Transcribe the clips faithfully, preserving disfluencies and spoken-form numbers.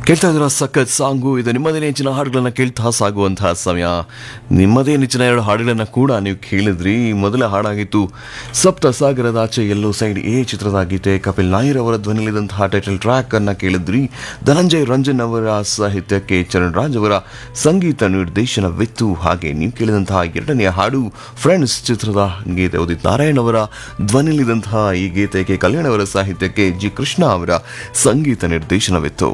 ಕೇಳ್ತಾ ಇದ್ರ ಸಖತ್ ಸಾಂಗು ಇದು ನಿಮ್ಮದೇ ನೆಚ್ಚಿನ ಹಾಡುಗಳನ್ನ ಕೇಳ್ತಾ ಸಾಗುವಂತಹ ಸಮಯ. ನಿಮ್ಮದೇ ನೆಚ್ಚಿನ ಎರಡು ಹಾಡುಗಳನ್ನ ಕೂಡ ನೀವು ಕೇಳಿದ್ರಿ. ಮೊದಲ ಹಾಡಾಗಿತ್ತು ಸಪ್ತ ಸಾಗರದ ಆಚೆ ಎಲ್ಲೋ ಸೈಡ್ ಎ ಚಿತ್ರದ ಗೀತೆ. ಕಪಿಲ್ ನಾಯರ್ ಅವರ ಧ್ವನಿಲಿದಂತಹ ಟೈಟಲ್ ಟ್ರ್ಯಾಕ್ ಅನ್ನ ಕೇಳಿದ್ರಿ. ಧನಂಜಯ್ ರಂಜನ್ ಅವರ ಸಾಹಿತ್ಯಕ್ಕೆ ಚರಣ್ ರಾಜ್ ಅವರ ಸಂಗೀತ ನಿರ್ದೇಶನವಿತ್ತು. ಹಾಗೆ ನೀವು ಕೇಳಿದಂತಹ ಎರಡನೆಯ ಹಾಡು ಫ್ರೆಂಡ್ಸ್ ಚಿತ್ರದ ಗೀತೆ. ಉದಿತ್ ನಾರಾಯಣ್ ಅವರ ಧ್ವನಿಲಿದಂತಹ ಈ ಗೀತೆಗೆ ಕಲ್ಯಾಣ್ ಅವರ ಸಾಹಿತ್ಯಕ್ಕೆ ಜಿ ಕೃಷ್ಣ ಅವರ ಸಂಗೀತ ನಿರ್ದೇಶನವಿತ್ತು.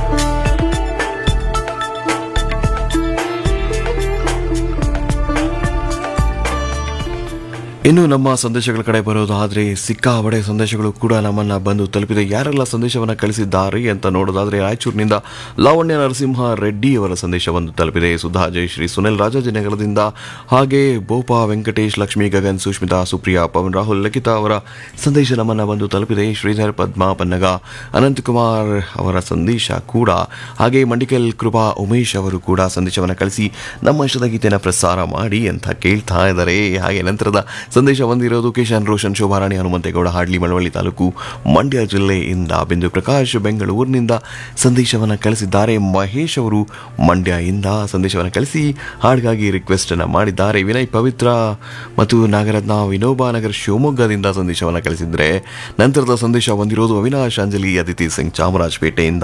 ಇನ್ನು ನಮ್ಮ ಸಂದೇಶಗಳ ಕಡೆ ಬರೋದಾದ್ರೆ ಸಿಕ್ಕಾಬಡೆ ಸಂದೇಶಗಳು ಕೂಡ ನಮ್ಮನ್ನ ಬಂದು ತಲುಪಿದೆ. ಯಾರೆಲ್ಲ ಸಂದೇಶವನ್ನ ಕಳಿಸಿದ್ದಾರೆ ಅಂತ ನೋಡೋದಾದ್ರೆ ರಾಯಚೂರಿನಿಂದ ಲಾವಣ್ಯ ನರಸಿಂಹ ರೆಡ್ಡಿ ಅವರ ಸಂದೇಶ ಬಂದು ತಲುಪಿದೆ. ಸುಧಾ ಜಯಶ್ರೀ ಸುನಿಲ್ ರಾಜಾಜಿನಗರದಿಂದ, ಹಾಗೆ ಬೋಪಾ ವೆಂಕಟೇಶ್, ಲಕ್ಷ್ಮಿ, ಗಗನ್, ಸುಷ್ಮಿತಾ, ಸುಪ್ರಿಯಾ, ಪವನ್, ರಾಹುಲ್, ಲಕಿತಾ ಅವರ ಸಂದೇಶ ನಮ್ಮನ್ನ ಬಂದು ತಲುಪಿದೆ. ಶ್ರೀಧರ್, ಪದ್ಮಾ, ಪನ್ನಗ, ಅನಂತಕುಮಾರ್ ಅವರ ಸಂದೇಶ ಕೂಡ, ಹಾಗೆ ಮಂಡಿಕಲ್ ಕೃಪಾ ಉಮೇಶ್ ಅವರು ಕೂಡ ಸಂದೇಶವನ್ನ ಕಳಿಸಿ ನಮ್ಮ ಇಷ್ಟದ ಗೀತೆಯನ್ನು ಪ್ರಸಾರ ಮಾಡಿ ಅಂತ ಕೇಳ್ತಾ ಇದ್ದಾರೆ. ಹಾಗೆ ನಂತರದ ಸಂದೇಶ ಬಂದಿರೋದು ಕಿಶನ್ ರೋಷನ್, ಶೋಭಾರಾಣಿ, ಹನುಮಂತೇಗೌಡ, ಹಾಡ್ಲಿ, ಮಳವಳ್ಳಿ ತಾಲೂಕು, ಮಂಡ್ಯ ಜಿಲ್ಲೆಯಿಂದ. ಬಿಂದು ಪ್ರಕಾಶ್ ಬೆಂಗಳೂರಿನಿಂದ ಸಂದೇಶವನ್ನು ಕಳಿಸಿದ್ದಾರೆ. ಮಹೇಶ್ ಅವರು ಮಂಡ್ಯ ಇಂದ ಸಂದೇಶವನ್ನು ಕಳಿಸಿ ಹಾಡಿಗಾಗಿ ರಿಕ್ವೆಸ್ಟ್ ಅನ್ನು ಮಾಡಿದ್ದಾರೆ. ವಿನಯ್ ಪವಿತ್ರ ಮತ್ತು ನಾಗರತ್ನ ವಿನೋಬಾ ನಗರ್ ಶಿವಮೊಗ್ಗದಿಂದ ಸಂದೇಶವನ್ನು ಕಳಿಸಿದ್ರೆ, ನಂತರದ ಸಂದೇಶ ಬಂದಿರೋದು ಅವಿನಾಶ್ ಅಂಜಲಿ ಅದಿತಿ ಸಿಂಗ್ ಚಾಮರಾಜಪೇಟೆಯಿಂದ.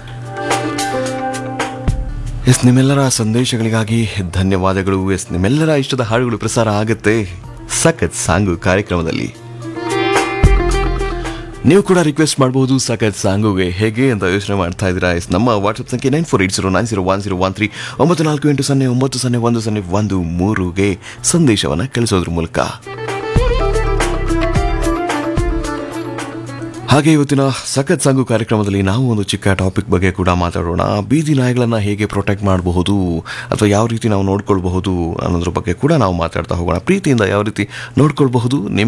ಎಸ್, ನಿಮ್ಮೆಲ್ಲರ ಸಂದೇಶಗಳಿಗಾಗಿ ಧನ್ಯವಾದಗಳು. ಎಸ್, ನಿಮ್ಮೆಲ್ಲರ ಇಷ್ಟದ ಹಾಡುಗಳು ಪ್ರಸಾರ ಆಗುತ್ತೆ ಸಖತ್ ಸಾಂಗು ಕಾರ್ಯಕ್ರಮದಲ್ಲಿ. ನೀವು ಕೂಡ ರಿಕ್ವೆಸ್ಟ್ ಮಾಡಬಹುದು ಸಖತ್ ಸಾಂಗುಗೆ. ಹೇಗೆ ಅಂತ ಯೋಚನೆ ಮಾಡ್ತಾ ಇದ್ದೀರಾ? ಎಸ್, ನಮ್ಮ ವಾಟ್ಸ್ಆಪ್ ಸಂಖ್ಯೆ nine four eight zero nine zero one zero one three ಒಂಬತ್ತು ನಾಲ್ಕು ಎಂಟು ಸೊನ್ನೆ ಒಂಬತ್ತು ಸೊನ್ನೆ ಒಂದು ಸೊನ್ನೆ ಒಂದು ಮೂರುಗೆ ಸಂದೇಶವನ್ನು ಕಳಿಸೋದ್ರ ಮೂಲಕ. ಹಾಗೆ ಇವತ್ತಿನ ಸಖತ್ ಸಾಂಗು ಕಾರ್ಯಕ್ರಮದಲ್ಲಿ ನಾವು ಒಂದು ಚಿಕ್ಕ ಟಾಪಿಕ್ ಬಗ್ಗೆ ಕೂಡ ಮಾತಾಡೋಣ. ಬೀದಿ ನಾಯಿಗಳನ್ನು ಹೇಗೆ ಪ್ರೊಟೆಕ್ಟ್ ಮಾಡಬಹುದು ಅಥವಾ ಯಾವ ರೀತಿ ನಾವು ನೋಡ್ಕೊಳ್ಬಹುದು ಅನ್ನೋದ್ರ ಬಗ್ಗೆ ಕೂಡ ನಾವು ಮಾತಾಡ್ತಾ ಹೋಗೋಣ. ಪ್ರೀತಿಯಿಂದ ಯಾವ ರೀತಿ ನೋಡ್ಕೊಳ್ಬಹುದು,